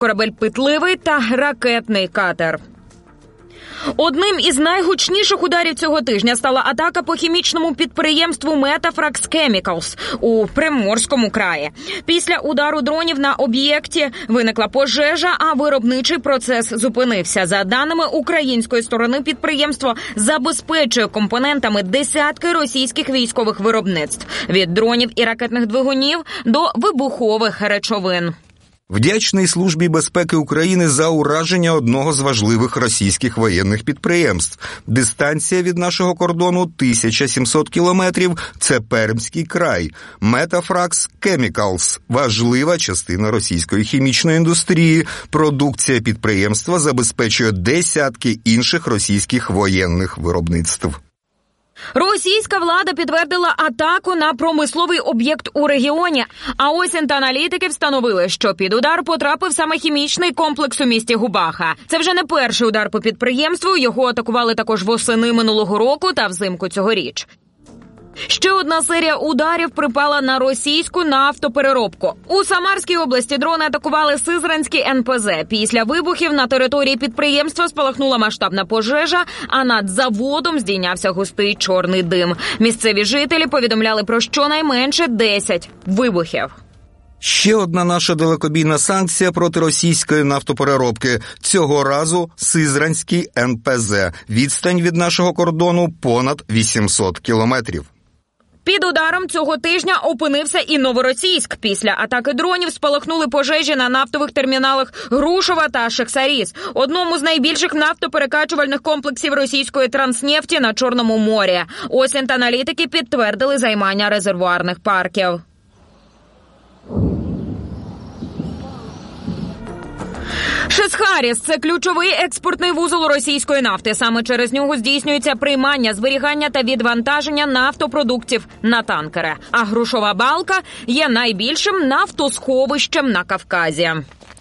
корабель «Питливий» та ракетний катер. Одним із найгучніших ударів цього тижня стала атака по хімічному підприємству Metafrax Chemicals у Приморському краї. Після удару дронів на об'єкті виникла пожежа, а виробничий процес зупинився. За даними української сторони, підприємство забезпечує компонентами десятки російських військових виробництв – від дронів і ракетних двигунів до вибухових речовин. Вдячний Службі безпеки України за ураження одного з важливих російських воєнних підприємств. Дистанція від нашого кордону 1700 кілометрів – це Пермський край. Metafrax Chemicals – важлива частина російської хімічної індустрії. Продукція підприємства забезпечує десятки інших російських воєнних виробництв. Російська влада підтвердила атаку на промисловий об'єкт у регіоні. А ось аналітики встановили, що під удар потрапив саме хімічний комплекс у місті Губаха. Це вже не перший удар по підприємству, його атакували також восени минулого року та взимку цьогоріч. Ще одна серія ударів припала на російську нафтопереробку. У Самарській області дрони атакували Сизранський НПЗ. Після вибухів на території підприємства спалахнула масштабна пожежа, а над заводом здійнявся густий чорний дим. Місцеві жителі повідомляли про щонайменше 10 вибухів. Ще одна наша далекобійна санкція проти російської нафтопереробки. Цього разу Сизранський НПЗ. Відстань від нашого кордону понад 800 кілометрів. Під ударом цього тижня опинився і Новоросійськ. Після атаки дронів спалахнули пожежі на нафтових терміналах Грушова та Шахсаріс, одному з найбільших нафтоперекачувальних комплексів російської Транснефті на Чорному морі. Ось аналітики підтвердили займання резервуарних парків. Шесхаріс – це ключовий експортний вузол російської нафти. Саме через нього здійснюється приймання, зберігання та відвантаження нафтопродуктів на танкери. А Грушова балка є найбільшим нафтосховищем на Кавказі.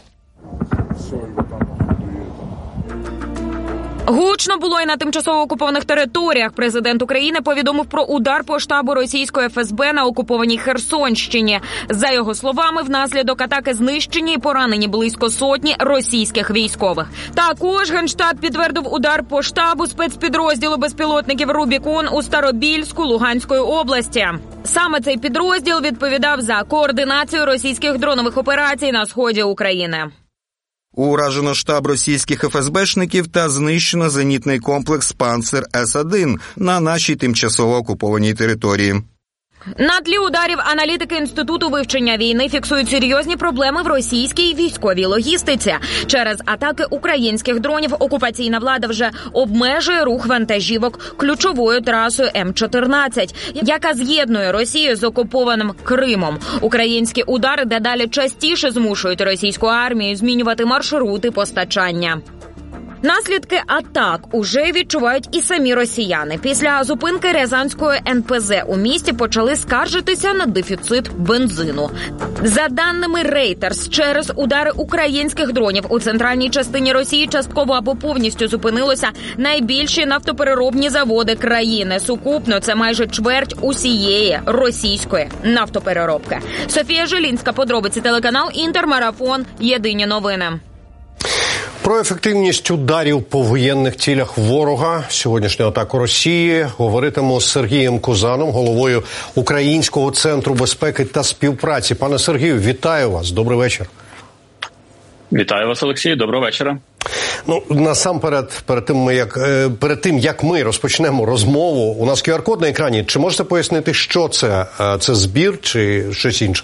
Гучно було і на тимчасово окупованих територіях. Президент України повідомив про удар по штабу російської ФСБ на окупованій Херсонщині. За його словами, внаслідок атаки знищені і поранені близько сотні російських військових. Також Генштаб підтвердив удар по штабу спецпідрозділу безпілотників «Рубікон» у Старобільську Луганської області. Саме цей підрозділ відповідав за координацію російських дронових операцій на сході України. Уражено штаб російських ФСБшників та знищено зенітний комплекс «Панцер С-1» на нашій тимчасово окупованій території. На тлі ударів аналітики Інституту вивчення війни фіксують серйозні проблеми в російській військовій логістиці. Через атаки українських дронів окупаційна влада вже обмежує рух вантажівок ключовою трасою М-14, яка з'єднує Росію з окупованим Кримом. Українські удари дедалі частіше змушують російську армію змінювати маршрути постачання. Наслідки атак уже відчувають і самі росіяни. Після зупинки Рязанської НПЗ у місті почали скаржитися на дефіцит бензину. За даними Reuters, через удари українських дронів у центральній частині Росії частково або повністю зупинилося найбільші нафтопереробні заводи країни. Сукупно це майже чверть усієї російської нафтопереробки. Софія Жилінська, подробиці, телеканал Інтермарафон, єдині новини. Про ефективність ударів по воєнних цілях ворога, сьогоднішню атаку Росії, говоритиму з Сергієм Кузаном, головою Українського центру безпеки та співпраці. Пане Сергію, вітаю вас. Добрий вечір. Вітаю вас, Олексій. Доброго вечора. Насамперед, перед тим, як ми розпочнемо розмову, у нас QR-код на екрані. Чи можете пояснити, що це? Це збір чи щось інше?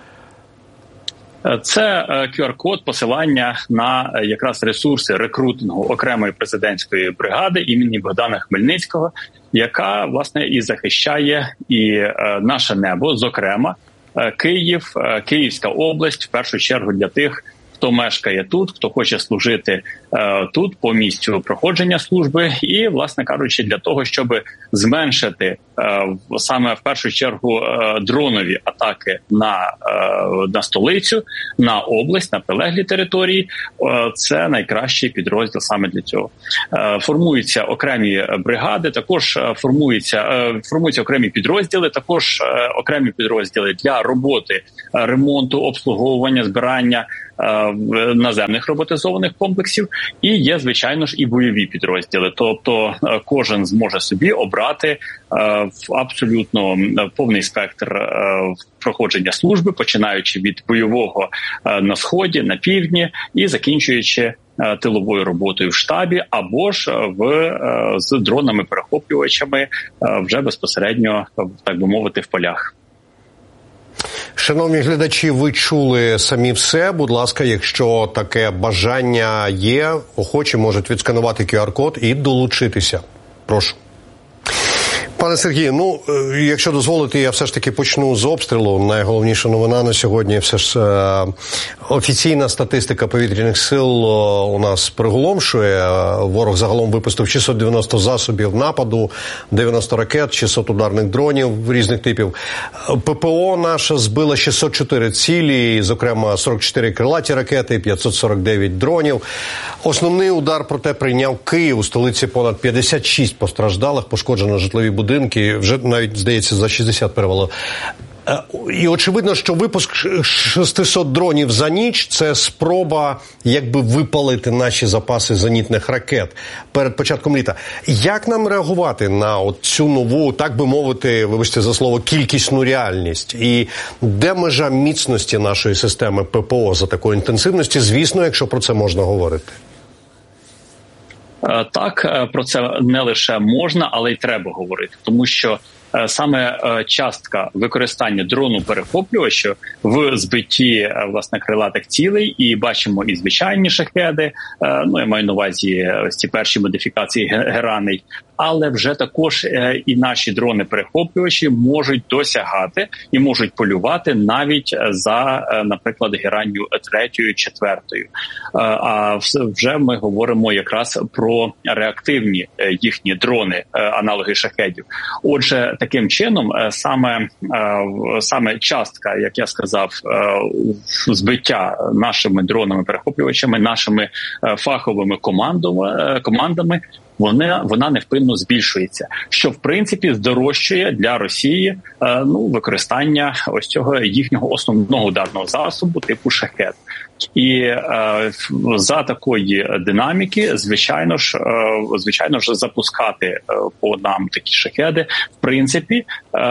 Це QR-код, посилання на якраз ресурси рекрутингу окремої президентської бригади імені Богдана Хмельницького, яка, власне, і захищає і наше небо, зокрема, Київ, Київська область, в першу чергу для тих, хто мешкає тут, хто хоче служити тут по місцю проходження служби і, власне кажучи, для того, щоб зменшити саме в першу чергу дронові атаки на столицю, на область, на прилеглі території, це найкращий підрозділ саме для цього. Формуються окремі бригади, також формуються окремі підрозділи, також окремі підрозділи для роботи, ремонту, обслуговування, збирання наземних роботизованих комплексів, і є, звичайно ж, і бойові підрозділи. Тобто кожен зможе собі обрати абсолютно повний спектр проходження служби, починаючи від бойового на сході, на півдні і закінчуючи тиловою роботою в штабі, або ж з дронами-перехоплювачами вже безпосередньо, так би мовити, в полях. Шановні глядачі, ви чули самі все. Будь ласка, якщо таке бажання є, охочі можуть відсканувати QR-код і долучитися. Прошу. Пане Сергію, якщо дозволите, я все ж таки почну з обстрілу. Найголовніша новина на сьогодні все ж офіційна статистика повітряних сил у нас приголомшує. Ворог загалом випустив 690 засобів нападу, 90 ракет, 600 ударних дронів різних типів. ППО наша збила 604 цілі, зокрема 44 крилаті ракети, 549 дронів. Основний удар, проте, прийняв Київ. У столиці понад 56 постраждалих, пошкоджено житлові будинки, вже навіть, здається, за 60 перевалило. І очевидно, що випуск 600 дронів за ніч – це спроба якби випалити наші запаси зенітних ракет перед початком літа. Як нам реагувати на цю нову, так би мовити, вибачте за слово, кількісну реальність? І де межа міцності нашої системи ППО за такої інтенсивності? Звісно, якщо про це можна говорити. Так, про це не лише можна, але й треба говорити, тому що саме частка використання дрону-перехоплювача в збитті, власне, крилатих цілей, і бачимо і звичайні шахеди, я маю на увазі ось ці перші модифікації Гераней, але вже також і наші дрони-перехоплювачі можуть досягати і можуть полювати навіть за, наприклад, Геранню 3-4. А вже ми говоримо якраз про реактивні їхні дрони, аналоги шахедів. Отже, таким чином саме частка, як я сказав, збиття нашими дронами-перехоплювачами, нашими фаховими командами, вона невпинно збільшується, що в принципі здорожчує для Росії використання ось цього їхнього основного ударного засобу типу шахед. І за такої динаміки, звичайно ж, запускати по нам такі шахеди, в принципі,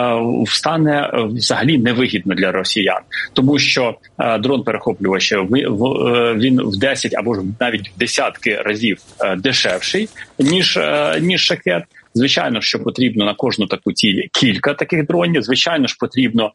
стане взагалі невигідно для росіян. Тому що дрон-перехоплювач, він в 10 або ж навіть в десятки разів дешевший, ніж шахед. Звичайно, що потрібно на кожну таку ціль кілька таких дронів. Звичайно ж, потрібно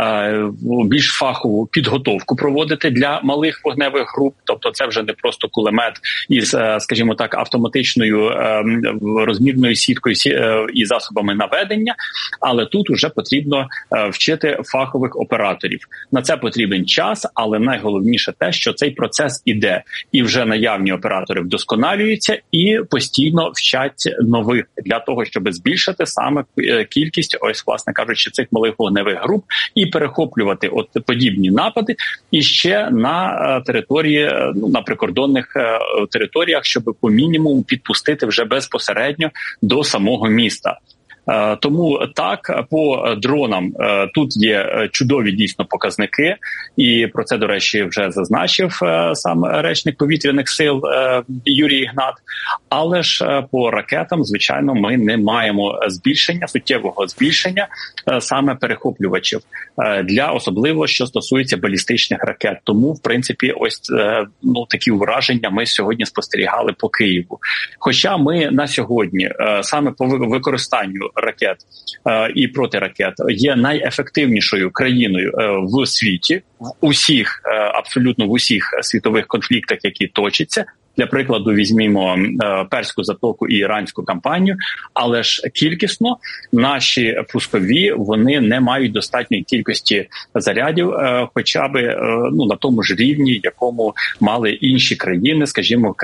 більш фахову підготовку проводити для малих вогневих груп, тобто це вже не просто кулемет із, скажімо так, автоматичною розмірною сіткою і засобами наведення, але тут уже потрібно вчити фахових операторів. На це потрібен час, але найголовніше те, що цей процес іде, і вже наявні оператори вдосконалюються і постійно вчать нових для того, щоб збільшити саме кількість, ось, власне кажучи, цих малих вогневих груп і перехоплювати подібні напади і ще на території, на прикордонних територіях, щоб по мінімуму підпустити вже безпосередньо до самого міста. Тому так, по дронам тут є чудові дійсно показники, і про це, до речі, вже зазначив сам речник повітряних сил Юрій Ігнат. Але ж по ракетам, звичайно, ми не маємо суттєвого збільшення саме перехоплювачів, особливо, що стосується балістичних ракет. Тому, в принципі, ось такі враження ми сьогодні спостерігали по Києву. Хоча ми на сьогодні саме по використанню ракет і протиракет є найефективнішою країною в світі, абсолютно в усіх світових конфліктах, які точаться. Для прикладу, візьмімо Перську затоку і іранську кампанію, але ж кількісно наші пускові, вони не мають достатньої кількості зарядів, хоча б на тому ж рівні, якому мали інші країни, скажімо,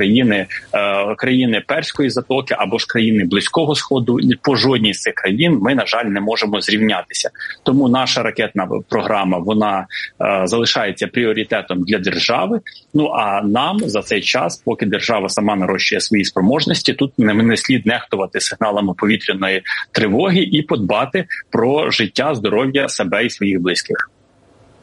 країни Перської затоки або ж країни Близького Сходу. По жодній з цих країн ми, на жаль, не можемо зрівнятися. Тому наша ракетна програма, вона залишається пріоритетом для держави. А нам за цей час, поки держава сама нарощує свої спроможності, тут не слід нехтувати сигналами повітряної тривоги і подбати про життя, здоров'я себе і своїх близьких.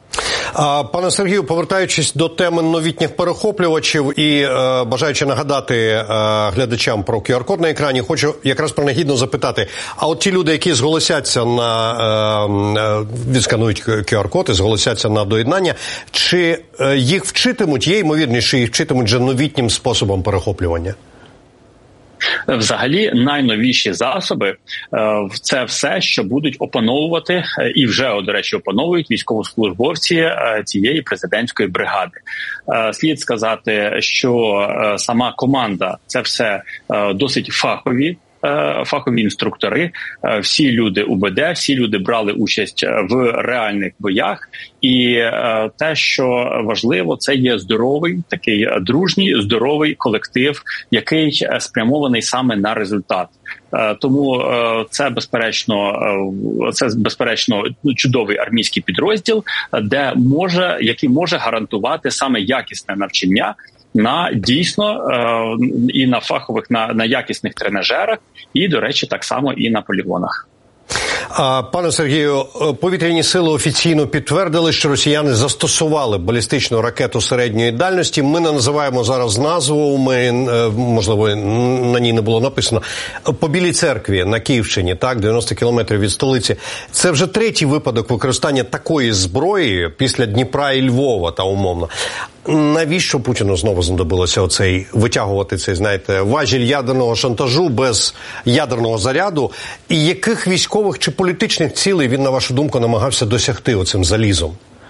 Пане Сергію, повертаючись до теми новітніх перехоплювачів і бажаючи нагадати глядачам про QR-код на екрані, хочу якраз принагідно запитати, а от ті люди, які зголосяться відсканують QR-код і зголосяться на доєднання, чи їх вчитимуть, є ймовірність, що їх вчитимуть вже новітнім способом перехоплювання? Взагалі, найновіші засоби – це все, що будуть опановувати, і вже, до речі, опановують військовослужбовці цієї президентської бригади. Слід сказати, що сама команда – це все досить фахові інструктори, всі люди УБД, всі люди брали участь в реальних боях, і те, що важливо, це є здоровий, такий дружній, здоровий колектив, який спрямований саме на результат. Тому це безперечно чудовий армійський підрозділ, який може гарантувати саме якісне навчання на дійсно і на фахових, на якісних тренажерах, і, до речі, так само і на полігонах. Пане Сергію, повітряні сили офіційно підтвердили, що росіяни застосували балістичну ракету середньої дальності. Ми не називаємо зараз назву, можливо, на ній не було написано. По Білій Церкві на Київщині, так, 90 кілометрів від столиці. Це вже третій випадок використання такої зброї після Дніпра і Львова, та умовно. Навіщо Путіну знову знадобилося витягувати цей, важіль ядерного шантажу без ядерного заряду? І яких військових чи політичних цілей він, на вашу думку, намагався досягти оцим залізом?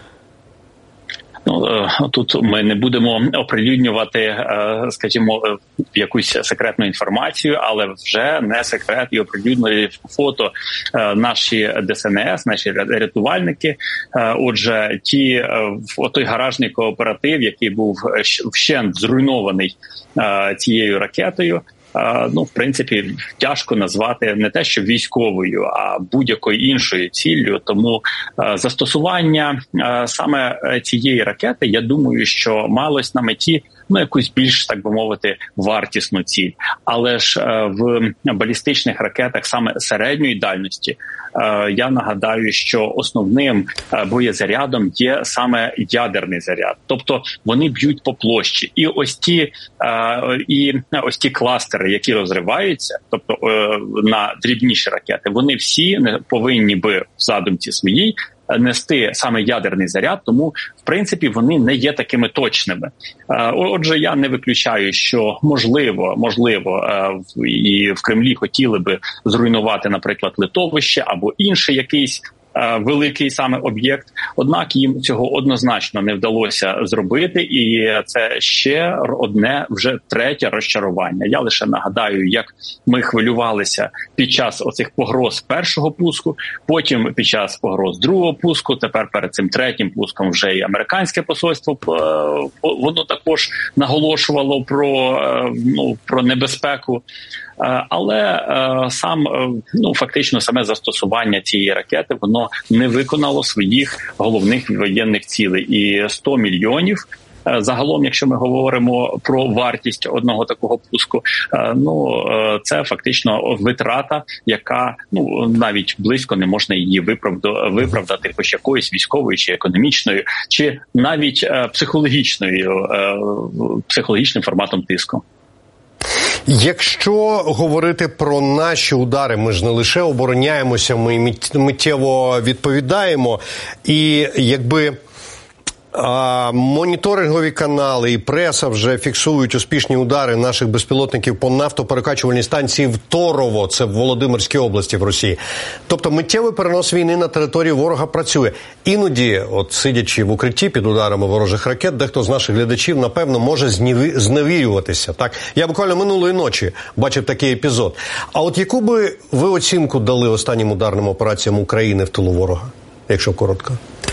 Тут ми не будемо оприлюднювати, скажімо, якусь секретну інформацію, але вже не секрет і оприлюднили фото наші ДСНС, наші рятувальники. Отже, той гаражний кооператив, який був вщент зруйнований цією ракетою, в принципі, тяжко назвати не те, що військовою, а будь-якою іншою ціллю. Тому застосування саме цієї ракети, я думаю, що малось на меті якусь більш, так би мовити, вартісну ціль. Але ж в балістичних ракетах саме середньої дальності, я нагадаю, що основним боєзарядом є саме ядерний заряд. Тобто вони б'ють по площі. І ось ті кластери, які розриваються, тобто на дрібніші ракети, вони всі повинні би в задумці своїй нести саме ядерний заряд, тому, в принципі, вони не є такими точними. Отже, я не виключаю, що можливо, і в Кремлі хотіли би зруйнувати, наприклад, литовище або інший якийсь великий саме об'єкт, однак їм цього однозначно не вдалося зробити, і це ще одне, вже третє розчарування. Я лише нагадаю, як ми хвилювалися під час оцих погроз першого пуску, потім під час погроз другого пуску, тепер перед цим третім пуском вже і американське посольство, воно також наголошувало про небезпеку. Але фактично саме застосування цієї ракети, воно не виконало своїх головних воєнних цілей. І 100 мільйонів загалом, якщо ми говоримо про вартість одного такого пуску, це фактично витрата, яка навіть близько не можна її виправдати хоч якоюсь військовою чи економічною, чи навіть психологічним форматом тиску. Якщо говорити про наші удари, ми ж не лише обороняємося, ми миттєво відповідаємо. І якби моніторингові канали і преса вже фіксують успішні удари наших безпілотників по нафтоперекачувальній станції в Торово, це в Володимирській області в Росії. Тобто миттєвий перенос війни на територію ворога працює. Іноді, сидячи в укритті під ударами ворожих ракет, дехто з наших глядачів, напевно, може зневірюватися. Так? Я буквально минулої ночі бачив такий епізод. А яку би ви оцінку дали останнім ударним операціям України в тилу ворога, якщо коротко?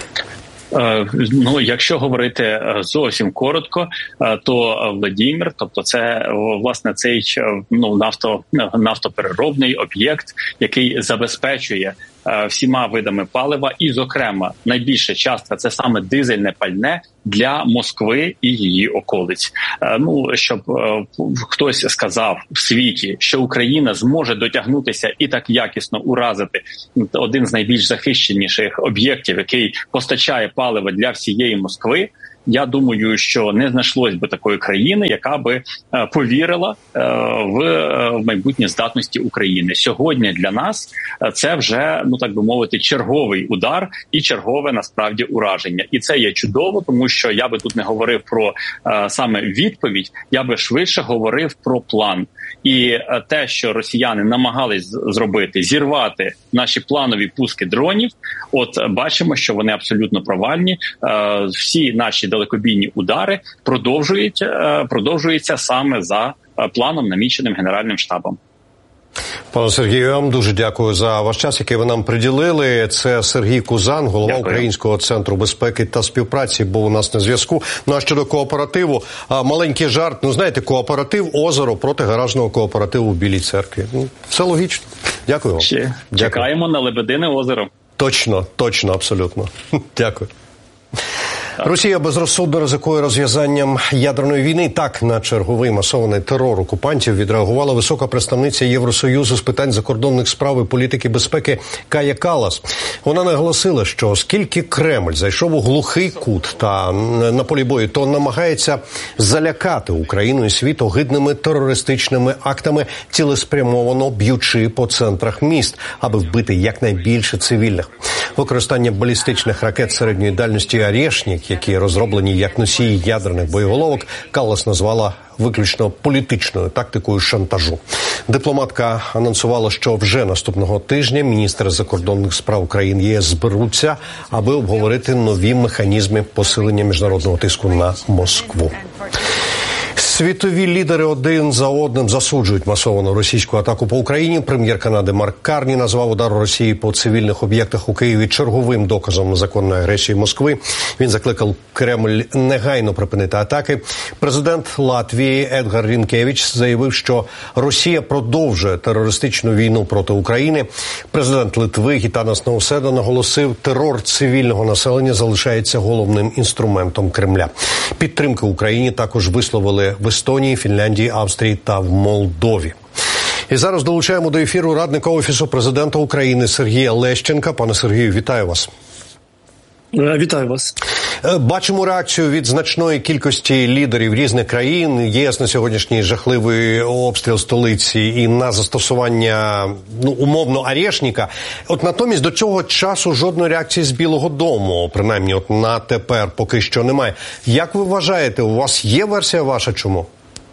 Якщо говорити зовсім коротко, то Владимир, тобто це, власне, цей нафтопереробний об'єкт, який забезпечує всіма видами палива, і, зокрема, найбільша частка – це саме дизельне пальне для Москви і її околиць. Щоб хтось сказав в світі, що Україна зможе дотягнутися і так якісно уразити один з найбільш захищеніших об'єктів, який постачає паливо для всієї Москви, я думаю, що не знайшлось би такої країни, яка би повірила в майбутнє здатності України. Сьогодні для нас це вже, так би мовити, черговий удар і чергове, насправді, ураження. І це є чудово, тому що я би тут не говорив про саме відповідь, я би швидше говорив про план. І те, що росіяни намагались зробити, зірвати наші планові пуски дронів, бачимо, що вони абсолютно провальні. Всі наші далекобійні удари продовжуються саме за планом, наміченим Генеральним штабом. Пане Сергію, я вам дуже дякую за ваш час, який ви нам приділили. Це Сергій Кузан, голова Українського центру безпеки та співпраці, був у нас на зв'язку. А щодо кооперативу, маленький жарт. Знаєте, кооператив «Озеро» проти гаражного кооперативу в Білій Церкві. Все логічно. Дякую вам. Чекаємо на Лебедине озеро. Точно, абсолютно. Дякую. Росія безрозсудно ризикує розв'язанням ядерної війни. Так, на черговий масований терор окупантів відреагувала висока представниця Євросоюзу з питань закордонних справ і політики безпеки Кая Каллас. Вона наголосила, що оскільки Кремль зайшов у глухий кут та на полі бою, то намагається залякати Україну і світ огидними терористичними актами, цілеспрямовано б'ючи по центрах міст, аби вбити якнайбільше цивільних. Використання балістичних ракет середньої дальності «Орешник», які розроблені як носії ядерних боєголовок, Каллас назвала виключно політичною тактикою шантажу. Дипломатка анонсувала, що вже наступного тижня міністри закордонних справ країн ЄС зберуться, аби обговорити нові механізми посилення міжнародного тиску на Москву. Світові лідери один за одним засуджують масовану російську атаку по Україні. Прем'єр Канади Марк Карні назвав удар Росії по цивільних об'єктах у Києві черговим доказом незаконної агресії Москви. Він закликав Кремль негайно припинити атаки. Президент Латвії Едгар Рінкевич заявив, що Росія продовжує терористичну війну проти України. Президент Литви Гітанас Науседа наголосив, терор цивільного населення залишається головним інструментом Кремля. Підтримки Україні також висловили в Естонії, Фінляндії, Австрії та в Молдові. І зараз долучаємо до ефіру радника Офісу президента України Сергія Лещенка. Пане Сергію, вітаю вас. Вітаю вас. Бачимо реакцію від значної кількості лідерів різних країн. ЄС на сьогоднішній жахливий обстріл столиці і на застосування, умовно, «Орешника». Натомість до цього часу жодної реакції з Білого дому, принаймні на тепер поки що немає. Як ви вважаєте, у вас є версія ваша чому?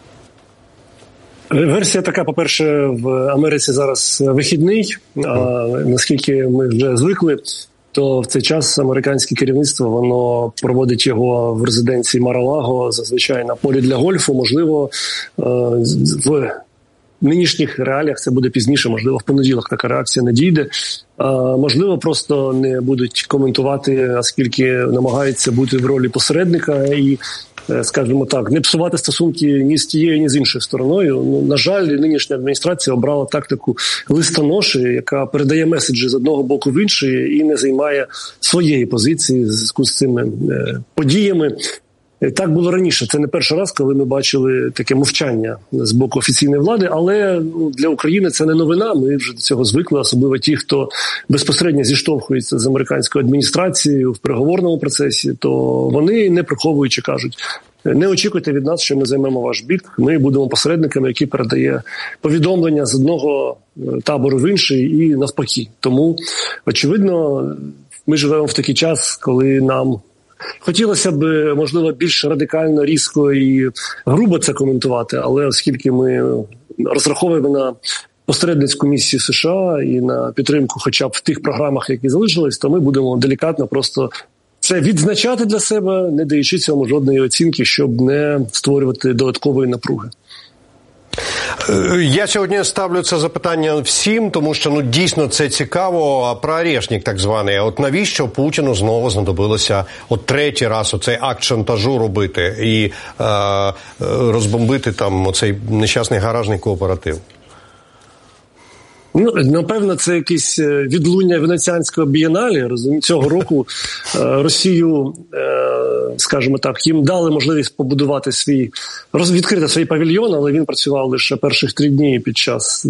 Версія така, по-перше, в Америці зараз вихідний, наскільки ми вже звикли, то в цей час американське керівництво, воно проводить його в резиденції Мар-а-Лаго, зазвичай на полі для гольфу. Можливо, в нинішніх реаліях це буде пізніше, можливо, в понеділок така реакція не дійде. Можливо, просто не будуть коментувати, оскільки намагаються бути в ролі посередника і, скажімо так, не псувати стосунки ні з тією, ні з іншою стороною. На жаль, нинішня адміністрація обрала тактику листоноші, яка передає меседжі з одного боку в інший і не займає своєї позиції в зв'язку з цими подіями. Так було раніше. Це не перший раз, коли ми бачили таке мовчання з боку офіційної влади, але для України це не новина, ми вже до цього звикли, особливо ті, хто безпосередньо зіштовхується з американською адміністрацією в переговорному процесі, то вони, не приховуючи, кажуть, не очікуйте від нас, що ми займемо ваш бік, ми будемо посередниками, які передає повідомлення з одного табору в інший і навпаки. Тому, очевидно, ми живемо в такий час, коли нам хотілося б, можливо, більш радикально, різко і грубо це коментувати, але оскільки ми розраховуємо на посередницьку місію США і на підтримку хоча б в тих програмах, які залишились, то ми будемо делікатно просто це відзначати для себе, не даючи цьому жодної оцінки, щоб не створювати додаткової напруги. Я сьогодні ставлю це запитання всім, тому що дійсно це цікаво. Про «Орешник» так званий. Навіщо Путіну знову знадобилося третій раз оцей акт шантажу робити і розбомбити там оцей нещасний гаражний кооператив? Ну, напевно, це якесь відлуння Венеціанського бієнале. Цього року Росію, скажімо так, їм дали можливість побудувати відкрити свій павільйон, але він працював лише перших 3 дні під час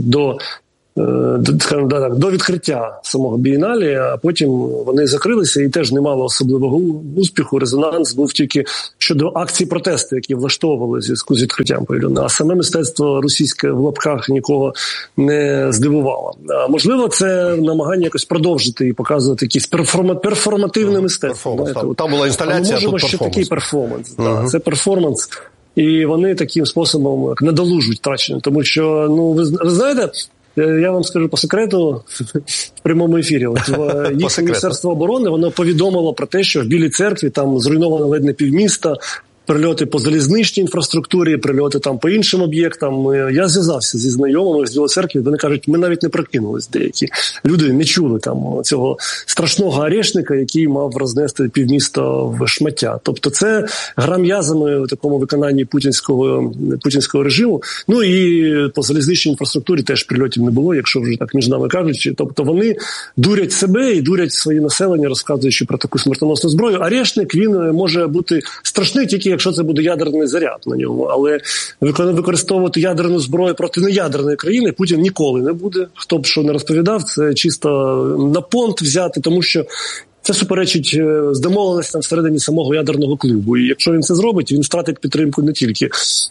до відкриття самого бієнале, а потім вони закрилися і теж не мало особливого успіху. Резонанс був тільки щодо акцій протесту, які влаштовували в зв'язку з відкриттям павільйону. А саме мистецтво російське в лапках нікого не здивувало. Можливо, це намагання якось продовжити і показувати якесь перформативне мистецтво. Там була інсталяція, а тут перформанс. Що такий перформанс. Це перформанс. І вони таким способом надолужують втрачення. Тому що, ви знаєте, я вам скажу по секрету в прямому ефірі. Їхнє Міністерство оборони, воно повідомило про те, що в Білій церкві там зруйновано ледь не півміста, прильоти по залізничній інфраструктурі, прильоти там по іншим об'єктам. Я зв'язався зі знайомими з Білої церкви, вони кажуть, ми навіть не прокинулись деякі. Люди не чули там цього страшного арешника, який мав рознести півміста в шмаття. Тобто це гра м'язами в такому виконанні путінського режиму. Ну і по залізничній інфраструктурі теж прильотів не було, якщо вже так між нами кажучи. Тобто вони дурять себе і дурять своє населення, розказуючи про таку смертоносну зброю. Арешник, він може бути страшний тільки якщо це буде ядерний заряд на ньому. Але використовувати ядерну зброю проти неядерної країни Путін ніколи не буде. Хто б що не розповідав, це чисто на понт взяти, тому що це суперечить з домовленостям всередині самого ядерного клубу. І якщо він це зробить, він втратить підтримку не тільки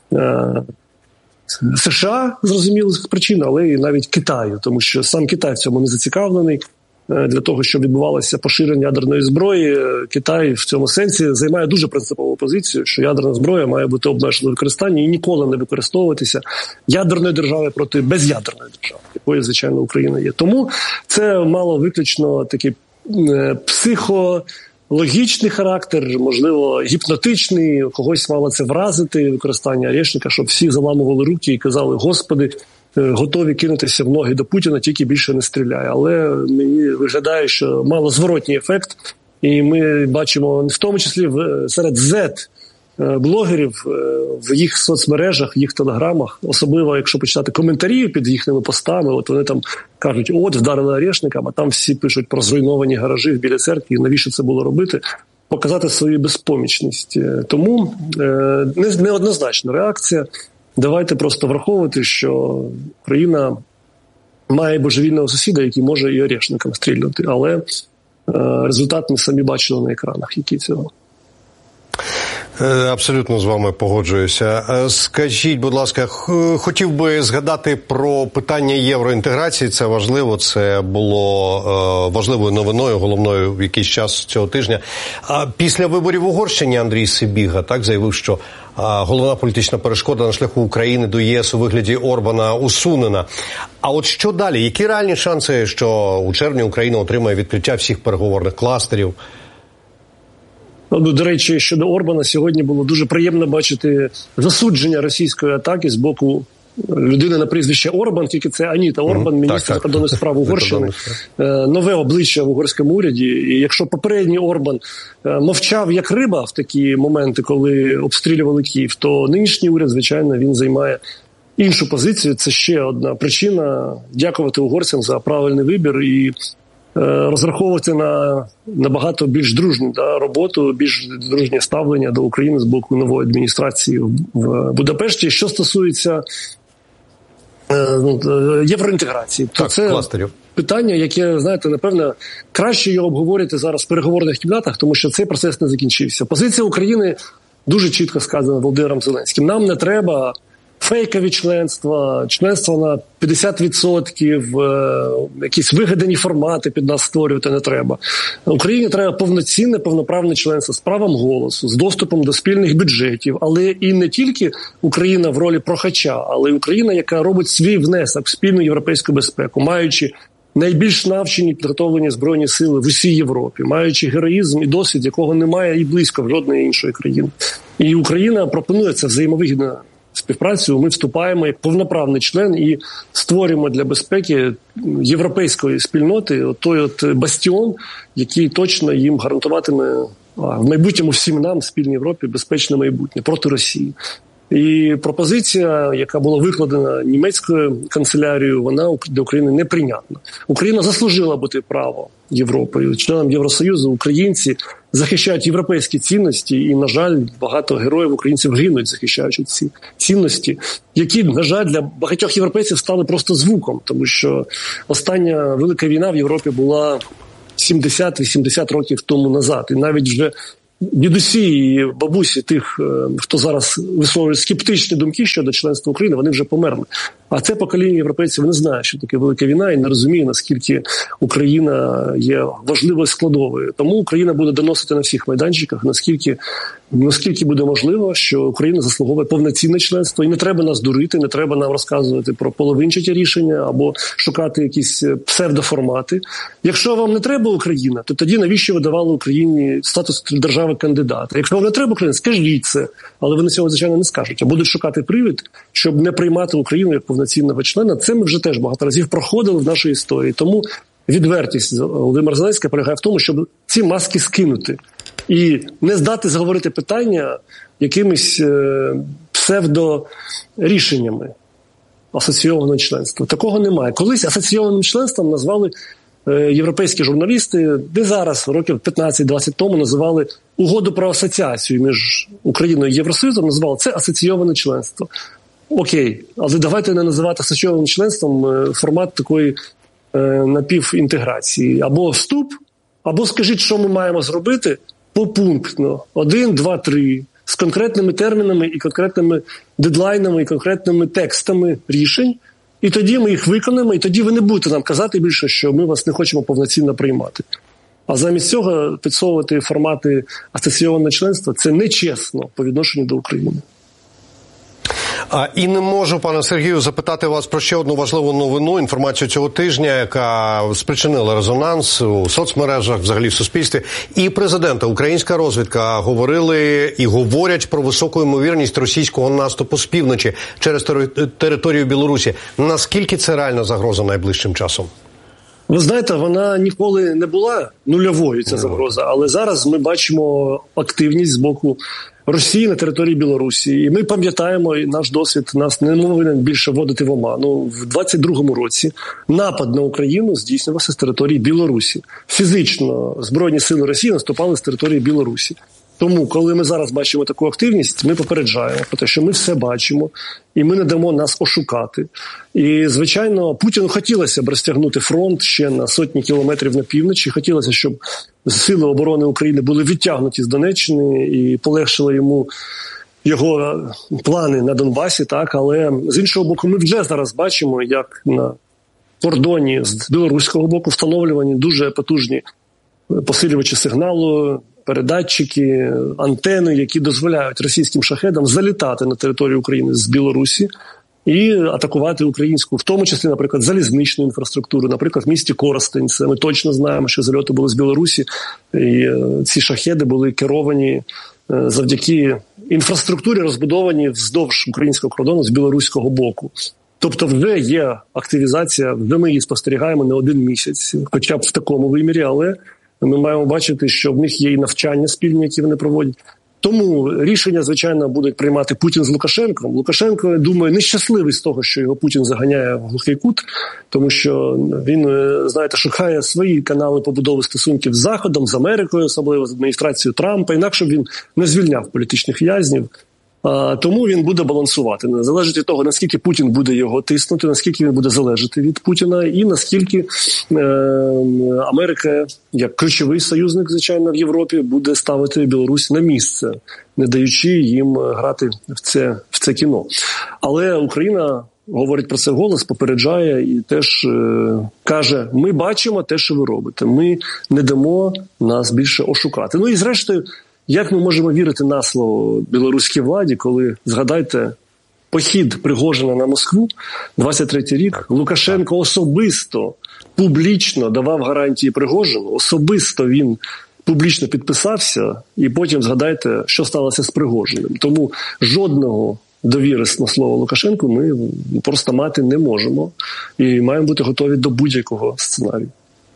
США, зрозумілих причин, але і навіть Китаю, тому що сам Китай в цьому не зацікавлений. Для того, щоб відбувалося поширення ядерної зброї, Китай в цьому сенсі займає дуже принципову позицію, що ядерна зброя має бути обмежена в використанні і ніколи не використовуватися ядерної держави проти безядерної держави, якою, звичайно, Україна є. Тому це мало виключно такий психологічний характер, можливо, гіпнотичний, когось мало це вразити, використання арешника, щоб всі заламували руки і казали, Господи, готові кинутися в ноги до Путіна, тільки більше не стріляє. Але мені виглядає, що мало зворотній ефект. І ми бачимо, в тому числі серед Z-блогерів, в їх соцмережах, в їх телеграмах, особливо, якщо почитати коментарі під їхніми постами, от вони там кажуть, от, вдарили арешникам, а там всі пишуть про зруйновані гаражі в Білій церкві, навіщо це було робити? Показати свою безпомічність. Тому неоднозначна реакція. Давайте просто враховувати, що Україна має божевільного сусіда, який може і орешникам стрільнути. Але результат ми самі бачили на екранах, які цього. Абсолютно з вами погоджуюся. Скажіть, будь ласка, хотів би згадати про питання євроінтеграції. Це важливо, це було важливою новиною, головною в якийсь час цього тижня. Після виборів в Угорщині Андрій Сибіга так заявив, що головна політична перешкода на шляху України до ЄС у вигляді Орбана усунена. А от що далі? Які реальні шанси, що у червні Україна отримає відкриття всіх переговорних кластерів? До речі, щодо Орбана, сьогодні було дуже приємно бачити засудження російської атаки з боку людини на прізвище Орбан, тільки це Аніта Орбан, міністр закордонних справ Угорщини, нове обличчя в угорському уряді. І якщо попередній Орбан мовчав як риба в такі моменти, коли обстрілювали Київ, то нинішній уряд, звичайно, він займає іншу позицію. Це ще одна причина дякувати угорцям за правильний вибір і розраховувати на набагато більш дружню роботу, більш дружнє ставлення до України з боку нової адміністрації в Будапешті. Що стосується євроінтеграції, то це кластерів. Питання, яке, знаєте, напевно, краще його обговорити зараз в переговорних кімнатах, тому що цей процес не закінчився. Позиція України дуже чітко сказана Володимиром Зеленським. Нам не треба фейкові членства на 50%, якісь вигадані формати під нас створювати не треба. Україні треба повноцінне, повноправне членство з правом голосу, з доступом до спільних бюджетів, але і не тільки Україна в ролі прохача, але й Україна, яка робить свій внесок в спільну європейську безпеку, маючи найбільш навчені підготовлені Збройні сили в усій Європі, маючи героїзм і досвід, якого немає і близько в жодної іншої країни. І Україна пропонує це взаємовигідне співпрацю, ми вступаємо як повноправний член і створюємо для безпеки європейської спільноти той бастіон, який точно їм гарантуватиме в майбутньому всім нам, спільній Європі, безпечне майбутнє проти Росії. І пропозиція, яка була викладена німецькою канцелярією, вона для України неприйнятна. Україна заслужила бути право Європи. Членам Євросоюзу українці захищають європейські цінності, і, на жаль, багато героїв українців гинуть, захищаючи ці цінності, які, на жаль, для багатьох європейців стали просто звуком, тому що остання велика війна в Європі була 70-80 років тому назад. І навіть вже дідусі і бабусі тих, хто зараз висловлює скептичні думки щодо членства України, вони вже померли. А це покоління європейців не знає, що таке велика війна, і не розуміє, наскільки Україна є важливою складовою. Тому Україна буде доносити на всіх майданчиках, наскільки буде можливо, що Україна заслуговує повноцінне членство. І не треба нас дурити, не треба нам розказувати про половинчаті рішення або шукати якісь псевдоформати. Якщо вам не треба Україна, то тоді навіщо ви давали Україні статус держави-кандидата? Якщо вам не треба Україна, скажіть це. Але вони цього, звичайно, не скажуть. А будуть шукати привід, щоб не приймати Україну як повноцінного члена. Це ми вже теж багато разів проходили в нашій історії. Тому відвертість Володимира Зеленського полягає в тому, щоб ці маски скинути. І не здати заговорити питання якимись псевдорішеннями асоційованого членства. Такого немає. Колись асоційованим членством назвали європейські журналісти, де зараз, років 15-20 тому, називали угоду про асоціацію між Україною і Євросоюзом, називали це асоційоване членство. Окей, але давайте не називати асоційованим членством формат такої напівінтеграції. Або вступ, або скажіть, що ми маємо зробити попунктно. 1, 2, 3. З конкретними термінами і конкретними дедлайнами і конкретними текстами рішень. І тоді ми їх виконаємо, і тоді ви не будете нам казати більше, що ми вас не хочемо повноцінно приймати. А замість цього підсовувати формати асоційованого членства – це нечесно по відношенню до України. І не можу, пане Сергію, запитати вас про ще одну важливу новину, інформацію цього тижня, яка спричинила резонанс у соцмережах, взагалі в суспільстві. І президента, українська розвідка говорили і говорять про високу ймовірність російського наступу з півночі через територію Білорусі. Наскільки це реальна загроза найближчим часом? Ви знаєте, вона ніколи не була нульовою, ця загроза, але зараз ми бачимо активність з боку Росії на території Білорусі. І ми пам'ятаємо, і наш досвід нас не повинен більше вводити в оману. В 22-му році напад на Україну здійснювався з території Білорусі. Фізично Збройні сили Росії наступали з території Білорусі. Тому, коли ми зараз бачимо таку активність, ми попереджаємо про те, що ми все бачимо, і ми не дамо нас ошукати. І, звичайно, Путіну хотілося б розтягнути фронт ще на сотні кілометрів на півночі. Хотілося, щоб сили оборони України були відтягнуті з Донеччини і полегшили йому його плани на Донбасі. Так? Але, з іншого боку, ми вже зараз бачимо, як на кордоні з білоруського боку встановлювані дуже потужні посилювачі сигналу, передатчики, антени, які дозволяють російським шахедам залітати на територію України з Білорусі і атакувати українську, в тому числі, наприклад, залізничну інфраструктуру, наприклад, в місті Коростень. Це ми точно знаємо, що зальоти були з Білорусі, і ці шахеди були керовані завдяки інфраструктурі, розбудовані вздовж українського кордону з білоруського боку. Тобто вже є активізація, вже ми її спостерігаємо не один місяць, хоча б в такому вимірі, але ми маємо бачити, що в них є і навчання спільні, які вони проводять. Тому рішення, звичайно, будуть приймати Путін з Лукашенком. Лукашенко, я думаю, нещасливий з того, що його Путін заганяє в глухий кут, тому що він, знаєте, шукає свої канали побудови стосунків з Заходом, з Америкою, особливо з адміністрацією Трампа, інакше він не звільняв політичних в'язнів. Тому він буде балансувати. Залежить від того, наскільки Путін буде його тиснути, наскільки він буде залежати від Путіна, і наскільки Америка, як ключовий союзник, звичайно, в Європі, буде ставити Білорусь на місце, не даючи їм грати в це кіно. Але Україна говорить про це вголос, попереджає і теж каже, ми бачимо те, що ви робите, ми не дамо нас більше ошукати. Ну і зрештою, як ми можемо вірити на слово білоруській владі, коли, згадайте, похід Пригожина на Москву, 23-й рік, Лукашенко особисто, публічно давав гарантії Пригожину, особисто він публічно підписався, і потім згадайте, що сталося з Пригожиним. Тому жодного довіри на слово Лукашенку ми просто мати не можемо і маємо бути готові до будь-якого сценарію.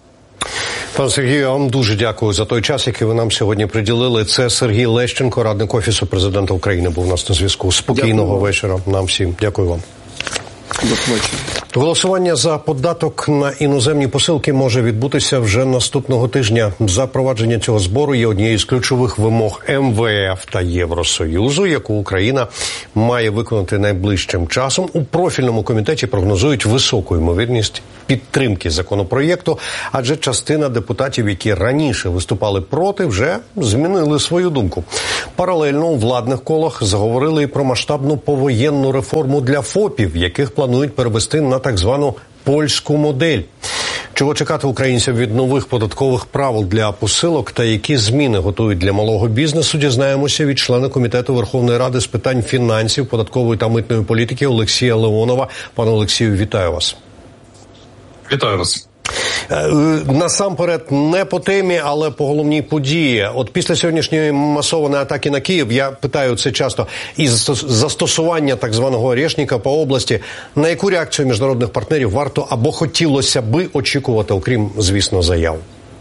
Пане Сергію, я вам дуже дякую за той час, який ви нам сьогодні приділили. Це Сергій Лещенко, радник Офісу Президента України, був у нас на зв'язку. Спокійного вечора нам всім. Дякую вам. Голосування за податок на іноземні посилки може відбутися вже наступного тижня. Запровадження цього збору є однією з ключових вимог МВФ та Євросоюзу, яку Україна має виконати найближчим часом. У профільному комітеті прогнозують високу ймовірність підтримки законопроєкту, адже частина депутатів, які раніше виступали проти, вже змінили свою думку. Паралельно у владних колах заговорили і про масштабну повоєнну реформу для ФОПів, яких планують перевести на так звану польську модель. Чого чекати українцям від нових податкових правил для посилок та які зміни готують для малого бізнесу, дізнаємося від члена Комітету Верховної Ради з питань фінансів, податкової та митної політики Олексія Леонова. Пане Олексію, вітаю вас. Вітаю вас. Насамперед, не по темі, але по головній події. От після сьогоднішньої масованої атаки на Київ, я питаю це часто, із застосування так званого «орешника» по області, на яку реакцію міжнародних партнерів варто або хотілося би очікувати, окрім, звісно, заяв?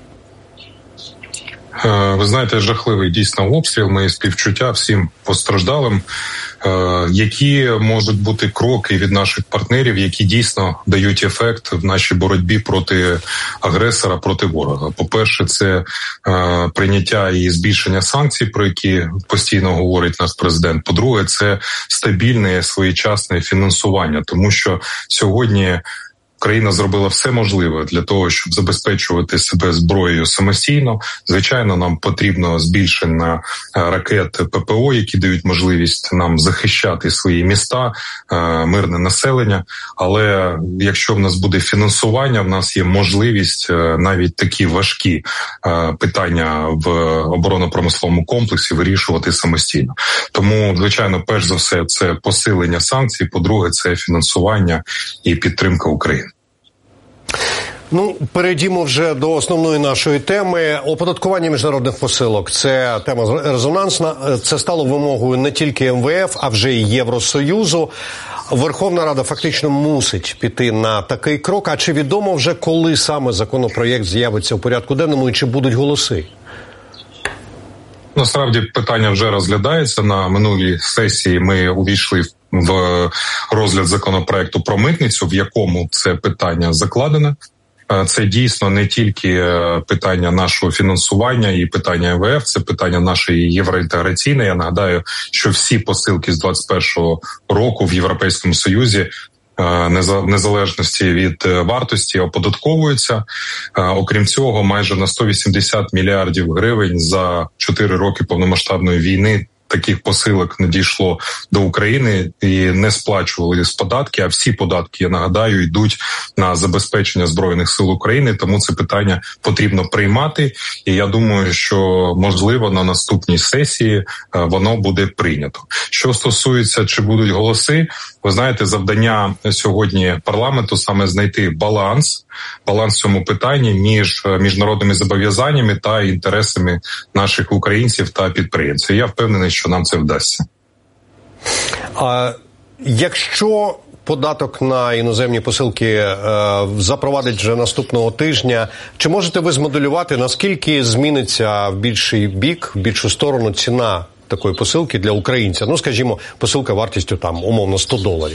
Ви знаєте, жахливий дійсно обстріл, мої співчуття всім постраждалим. Які можуть бути кроки від наших партнерів, які дійсно дають ефект в нашій боротьбі проти агресора, проти ворога? По-перше, це прийняття і збільшення санкцій, про які постійно говорить наш президент. По-друге, це стабільне, своєчасне фінансування, тому що сьогодні Україна зробила все можливе для того, щоб забезпечувати себе зброєю самостійно. Звичайно, нам потрібно збільшення ракет ППО, які дають можливість нам захищати свої міста, мирне населення. Але якщо в нас буде фінансування, в нас є можливість навіть такі важкі питання в оборонно-промисловому комплексі вирішувати самостійно. Тому, звичайно, перш за все, це посилення санкцій. По-друге, це фінансування і підтримка України. Перейдімо вже до основної нашої теми. Оподаткування міжнародних посилок – це тема резонансна. Це стало вимогою не тільки МВФ, а вже і Євросоюзу. Верховна Рада фактично мусить піти на такий крок. А чи відомо вже, коли саме законопроєкт з'явиться у порядку денному і чи будуть голоси? Насправді питання вже розглядається. На минулій сесії ми увійшли в розгляд законопроекту про митницю, в якому це питання закладено. Це дійсно не тільки питання нашого фінансування і питання МВФ, це питання нашої євроінтеграційної. Я нагадаю, що всі посилки з 2021 року в Європейському Союзі незалежності від вартості оподатковуються. Окрім цього, майже на 180 мільярдів гривень за 4 роки повномасштабної війни таких посилок надійшло до України і не сплачували з податки, а всі податки, я нагадаю, йдуть на забезпечення Збройних сил України, тому це питання потрібно приймати, і я думаю, що, можливо, на наступній сесії воно буде прийнято. Що стосується, чи будуть голоси, ви знаєте, завдання сьогодні парламенту саме знайти баланс в цьому питанні між міжнародними зобов'язаннями та інтересами наших українців та підприємців. Я впевнений, що нам це вдасться. А якщо податок на іноземні посилки запровадить вже наступного тижня, чи можете ви змоделювати, наскільки зміниться в більший бік, в більшу сторону ціна такої посилки для українця? Скажімо, посилка вартістю умовно $100.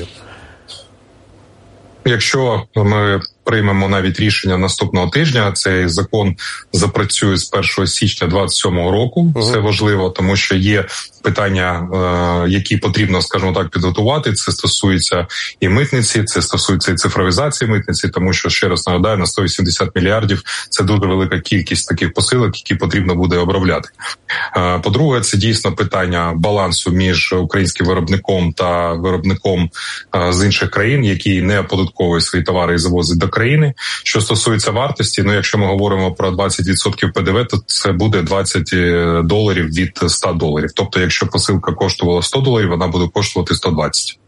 Якщо ми приймемо навіть рішення наступного тижня, цей закон запрацює з 1 січня 2027 року. Це важливо, тому що є питання, які потрібно, скажімо так, підготувати. Це стосується і митниці, це стосується і цифровізації митниці, тому що, ще раз нагадаю, на 180 мільярдів – це дуже велика кількість таких посилок, які потрібно буде обробляти. По-друге, це дійсно питання балансу між українським виробником та виробником з інших країн, які не оподатковують свої товари і завозять до країни. Що стосується вартості, якщо ми говоримо про 20% ПДВ, то це буде $20 від $100. Тобто, якщо посилка коштувала $100, вона буде коштувати $120.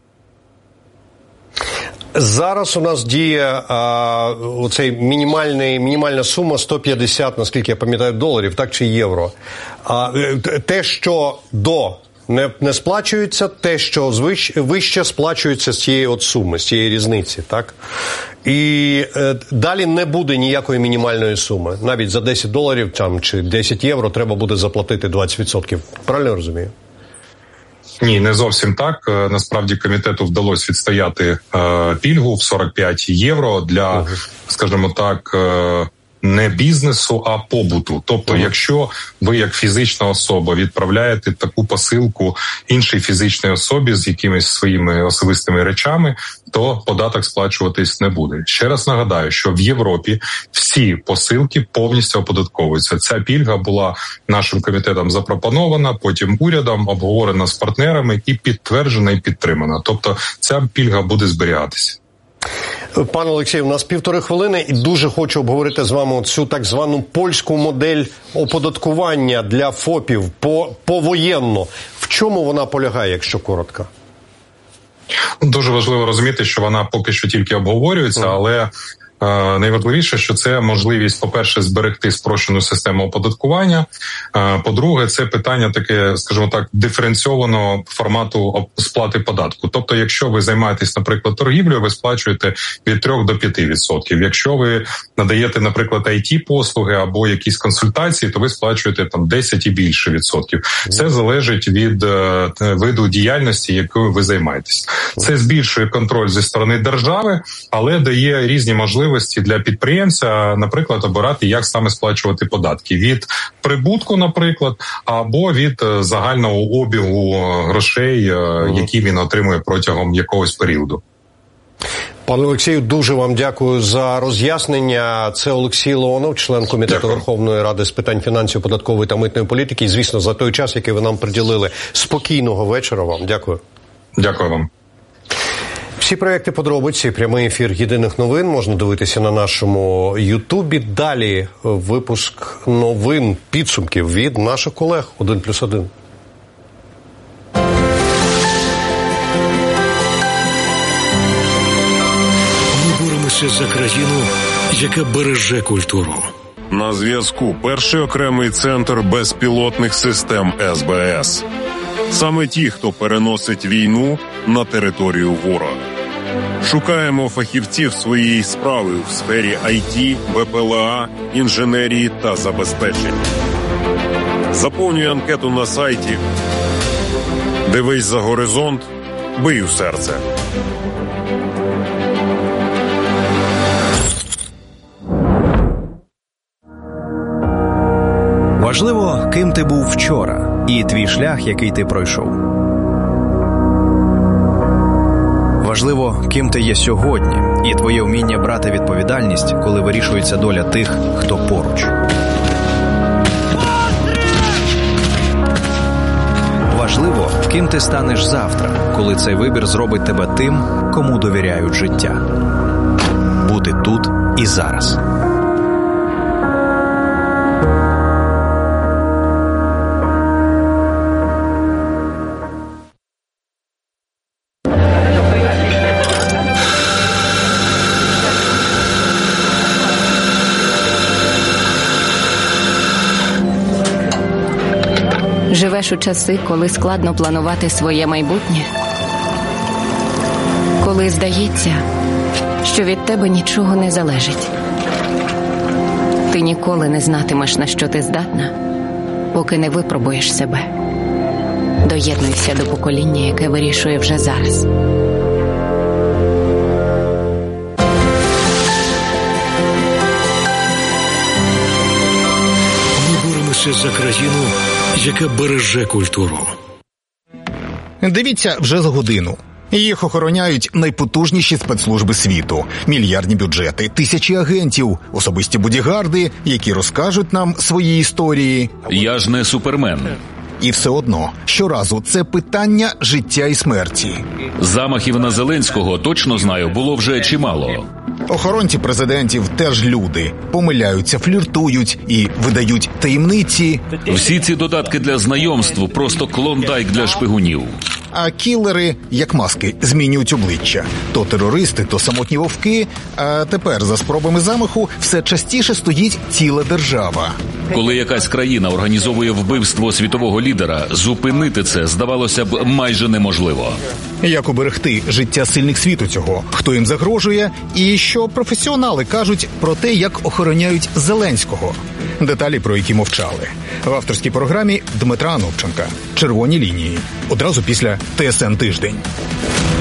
Зараз у нас діє оцей мінімальна сума 150, наскільки я пам'ятаю, доларів, так, чи євро. Те, що до Не сплачується те, що вище сплачується з цієї от суми, з цієї різниці, так? І далі не буде ніякої мінімальної суми. Навіть за $10 там, чи 10 євро треба буде заплатити 20%. Правильно я розумію? Ні, не зовсім так. Насправді комітету вдалося відстояти пільгу в 45 євро для, скажімо так, не бізнесу, а побуту. Тобто, якщо ви як фізична особа відправляєте таку посилку іншій фізичній особі з якимись своїми особистими речами, то податок сплачуватись не буде. Ще раз нагадаю, що в Європі всі посилки повністю оподатковуються. Ця пільга була нашим комітетом запропонована, потім урядом обговорена з партнерами і підтверджена і підтримана. Тобто ця пільга буде зберігатися. Пане Олексію, у нас 1,5 хвилини і дуже хочу обговорити з вами цю так звану польську модель оподаткування для ФОПів повоєнно. В чому вона полягає, якщо коротко? Дуже важливо розуміти, що вона поки що тільки обговорюється, але найважливіше, що це можливість, по-перше, зберегти спрощену систему оподаткування. По-друге, це питання таке, скажімо так, диференційованого формату сплати податку. Тобто, якщо ви займаєтесь, наприклад, торгівлею, ви сплачуєте від 3 до 5%. Якщо ви надаєте, наприклад, IT-послуги або якісь консультації, то ви сплачуєте там 10 і більше відсотків. Це залежить від виду діяльності, якою ви займаєтесь. Це збільшує контроль зі сторони держави, але дає різні можливості для підприємця, наприклад, обирати, як саме сплачувати податки. Від прибутку, наприклад, або від загального обігу грошей, які він отримує протягом якогось періоду. Пане Олексію, дуже вам дякую за роз'яснення. Це Олексій Леонов, член Комітету Верховної Ради з питань фінансів, податкової та митної політики. І, звісно, за той час, який ви нам приділили. Спокійного вечора вам. Дякую. Дякую вам. Всі проекти подробиці, прямий ефір єдиних новин можна дивитися на нашому Ютубі. Далі випуск новин, підсумків від наших колег 1+1. Ми боремося за країну, яка береже культуру. На зв'язку перший окремий центр безпілотних систем СБС. Саме ті, хто переносить війну на територію ворога. Шукаємо фахівців своєї справи в сфері IT, БПЛА, інженерії та забезпечення. Заповнюй анкету на сайті. Дивись за горизонт, бий у серце. Важливо, ким ти був вчора, і твій шлях, який ти пройшов. Важливо, ким ти є сьогодні, і твоє вміння брати відповідальність, коли вирішується доля тих, хто поруч. Важливо, ким ти станеш завтра, коли цей вибір зробить тебе тим, кому довіряють життя. Бути тут і зараз. Живеш у часи, коли складно планувати своє майбутнє? Коли здається, що від тебе нічого не залежить? Ти ніколи не знатимеш, на що ти здатна, поки не випробуєш себе. Доєднуйся до покоління, яке вирішує вже зараз. Ми боремося за країну, яка береже культуру. Дивіться вже за годину. Їх охороняють найпотужніші спецслужби світу, мільярдні бюджети, тисячі агентів, особисті бодігарди, які розкажуть нам свої історії. Я ж не супермен. І все одно, щоразу це питання життя і смерті. Замахів на Зеленського, точно знаю, було вже чимало. Охоронці президентів теж люди. Помиляються, фліртують і видають таємниці. Всі ці додатки для знайомств – просто клондайк для шпигунів. а кілери, як маски, змінюють обличчя. То терористи, то самотні вовки, а тепер за спробами замаху все частіше стоїть ціла держава. Коли якась країна організовує вбивство світового лідера, зупинити це, здавалося б, майже неможливо. Як уберегти життя сильних світу цього? Хто їм загрожує? І що професіонали кажуть про те, як охороняють Зеленського? Деталі, про які мовчали. В авторській програмі Дмитра Анопченка «Червоні лінії». Одразу після ТСН Тиждень.